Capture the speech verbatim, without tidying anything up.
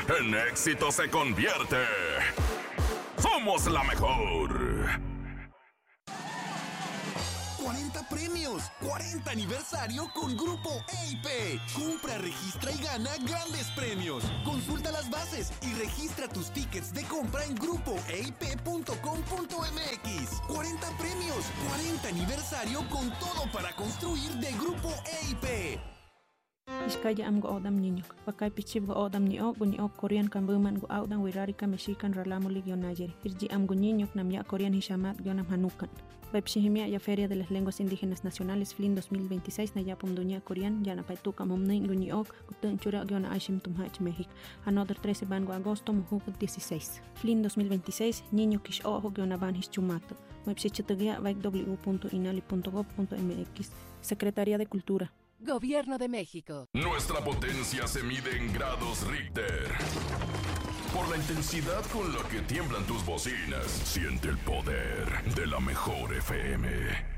en éxito se convierte. ¡Somos la mejor! cuarenta premios, cuarenta aniversario con Grupo E I P. Compra, registra y gana grandes premios. Consulta las bases y registra tus tickets de compra en grupo e i p punto com punto m x. cuarenta premios, cuarenta aniversario con todo para construir de Grupo E I P. Iskaya am go odam niñok. Pakai pichib go odam niok, go niok Korean kan buman go audan wirari ka mexican ralamulig yon ayer. Irji am go niñok nam ya Korean hishamat yon am hanukan. Baipshihimia ya Feria de las Lenguas Indígenas Nacionales F L I N dos mil veintiséis na yapum dunia Korean ya na paituka momnin go niok gutun chura yon aishim tumhach México. Another trece bango agosto muhuk dieciséis. F L I N dos mil veintiséis niño kish ojo yon aban hischumato. Baipshichitagia vaik w punto inali punto gov punto m x. Secretaría de Cultura. Gobierno de México. Nuestra potencia se mide en grados Richter. Por la intensidad con la que tiemblan tus bocinas, siente el poder de la mejor F M.